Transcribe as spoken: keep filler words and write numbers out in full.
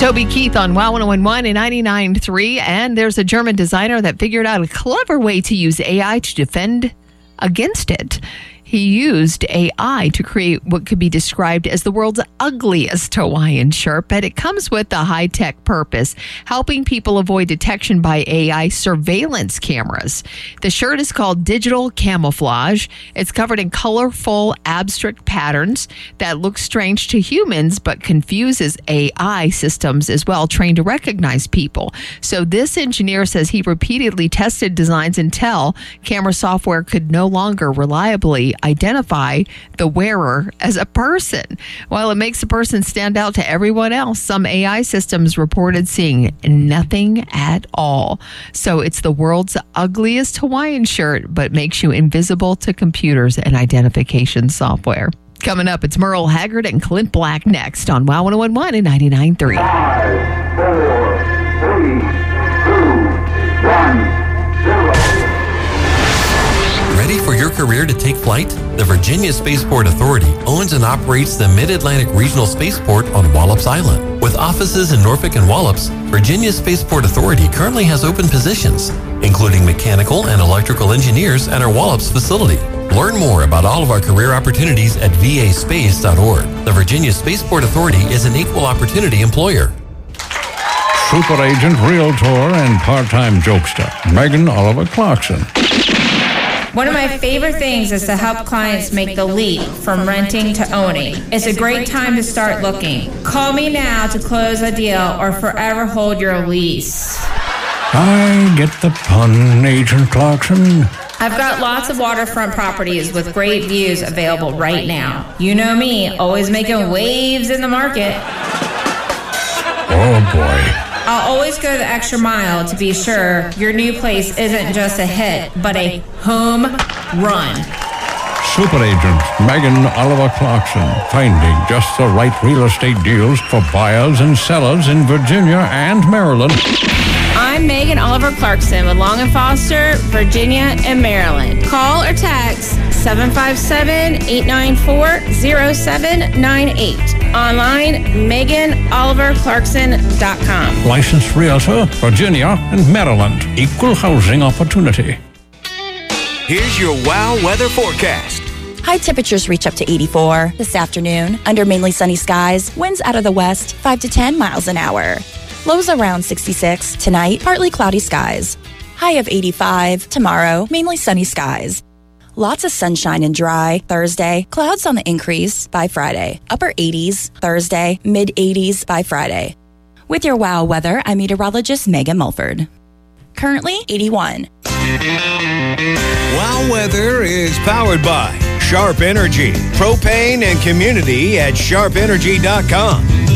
Toby Keith on Wow one oh one one and ninety-nine point three. And there's a German designer that figured out a clever way to use A I to defend against it. He used A I to create what could be described as the world's ugliest Hawaiian shirt, but it comes with a high-tech purpose, helping people avoid detection by A I surveillance cameras. The shirt is called Digital Camouflage. It's covered in colorful, abstract patterns that look strange to humans, but confuses A I systems as well, trained to recognize people. So this engineer says he repeatedly tested designs until camera software could no longer reliably identify the wearer as a person. While it makes the person stand out to everyone else, some A I systems reported seeing nothing at all. So it's the world's ugliest Hawaiian shirt, but makes you invisible to computers and identification software. Coming up, it's Merle Haggard and Clint Black next on Wow one oh one one and ninety-nine point three. Five, four, three, two, one, zero. Ready for your career to take flight? The Virginia Spaceport Authority owns and operates the Mid-Atlantic Regional Spaceport on Wallops Island. With offices in Norfolk and Wallops, Virginia Spaceport Authority currently has open positions, including mechanical and electrical engineers at our Wallops facility. Learn more about all of our career opportunities at v a space dot org. The Virginia Spaceport Authority is an equal opportunity employer. Super agent, realtor, and part-time jokester, Megan Oliver Clarkson. One of my favorite things is to help clients make the leap from renting to owning. It's a great time to start looking. Call me now to close a deal or forever hold your lease. I get the pun, Agent Clarkson. I've got lots of waterfront properties with great views available right now. You know me, always making waves in the market. Oh, boy. I'll always go the extra mile to be sure your new place isn't just a hit, but a home run. Super agent Megan Oliver Clarkson, finding just the right real estate deals for buyers and sellers in Virginia and Maryland. I'm Megan Oliver Clarkson with Long and Foster, Virginia and Maryland. Call or text seven five seven, eight nine four, zero seven nine eight. Online, megan oliver clarkson dot com. Licensed realtor, Virginia and Maryland. Equal housing opportunity. Here's your Wow weather forecast. High temperatures reach up to eighty-four this afternoon. Under mainly sunny skies, winds out of the west, five to ten miles an hour. Lows around sixty-six. Tonight, partly cloudy skies. High of eighty-five. Tomorrow, mainly sunny skies. Lots of sunshine and dry. Thursday, clouds on the increase by Friday. Upper eighties. Thursday, mid eighties by Friday. With your Wow weather, I'm meteorologist Megan Mulford. Currently, eighty-one. Wow weather is powered by Sharp Energy, propane and community at sharp energy dot com.